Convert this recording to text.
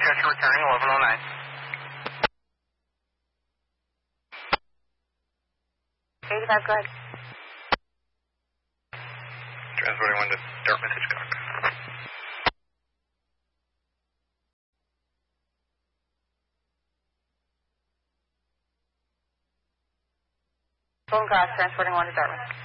Chester returning 1109. Go ahead. Transporting 1 to Dartmouth, Hitchcock. Phone cross, transporting 1 to Dartmouth.